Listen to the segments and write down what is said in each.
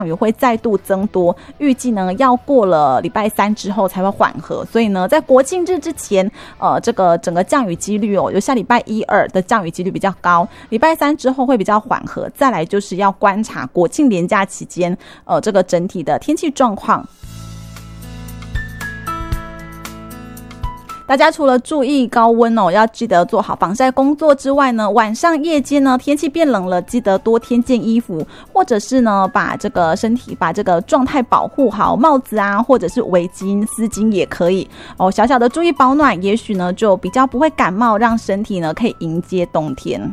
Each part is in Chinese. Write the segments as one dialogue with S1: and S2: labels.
S1: 雨会再度增多，预计呢要过了礼拜三之后才会缓和，所以呢在国庆日之前，这个整个降雨几率有下礼拜1、2的降雨几率比较高，礼拜三之后会比较缓和，再来就是要观察国庆连假期间，这个整体的天气状况。大家除了注意高温要记得做好防晒工作之外呢，晚上夜间呢天气变冷了，记得多添件衣服，或者是呢把这个身体把这个状态保护好，帽子啊或者是围巾、丝巾也可以小小的注意保暖，也许呢就比较不会感冒，让身体呢可以迎接冬天。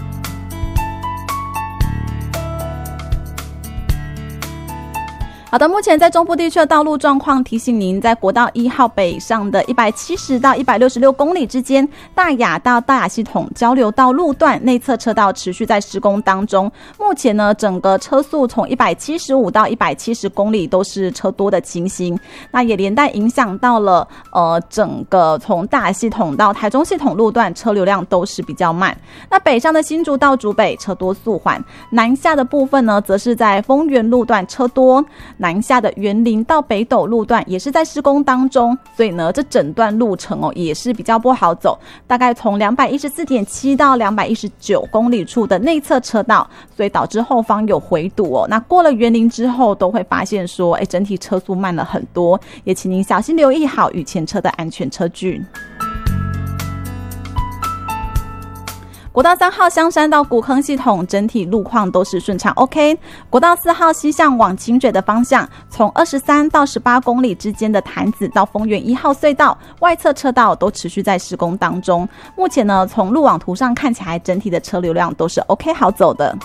S1: 好的，目前在中部地区的道路状况，提醒您在国道1号北上的170到166公里之间，大雅到大雅系统交流道路段内侧车道持续在施工当中。目前呢，整个车速从175到170公里都是车多的情形，那也连带影响到了整个从大雅系统到台中系统路段车流量都是比较慢。那北上的新竹到竹北车多速缓，南下的部分呢，则是在丰原路段车多。南下的园林到北斗路段也是在施工当中，所以呢这整段路程也是比较不好走，大概从 214.7 到219公里处的内侧车道，所以导致后方有回堵那过了园林之后都会发现说整体车速慢了很多，也请您小心留意好与前车的安全车距。国道3号香山到古坑系统整体路况都是顺畅 OK。 国道4号西向往清水的方向，从23到18公里之间的潭子到丰原1号隧道外侧车道都持续在施工当中。目前呢，从路网图上看起来，整体的车流量都是 OK 好走的。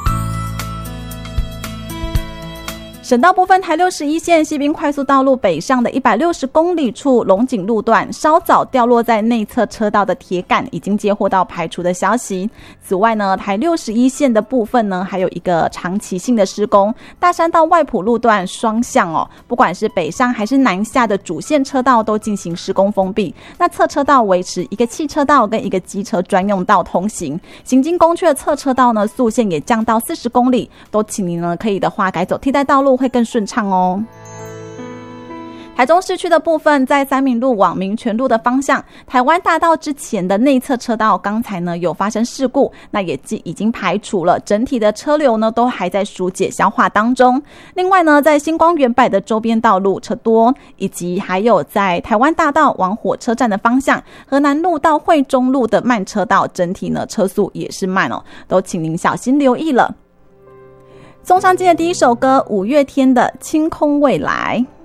S1: 省道部分，台61线西滨快速道路北上的160公里处龙井路段，稍早掉落在内侧车道的铁杆已经接获到排除的消息。此外呢，台61线的部分呢，还有一个长期性的施工，大山到外埔路段双向不管是北上还是南下的主线车道都进行施工封闭，那侧车道维持一个汽车道跟一个机车专用道通行。行经公区的侧车道呢，速限也降到40公里，都请您呢可以的话改走替代道路会更顺畅哦。台中市区的部分，在三民路往民权路的方向，台湾大道之前的内侧车道，刚才呢有发生事故，那也已经排除了，整体的车流呢都还在疏解消化当中。另外呢，在星光远百的周边道路车多，以及还有在台湾大道往火车站的方向，河南路到惠中路的慢车道，整体呢车速也是慢都请您小心留意了。送上今天的第一首歌，五月天的《清空未来》。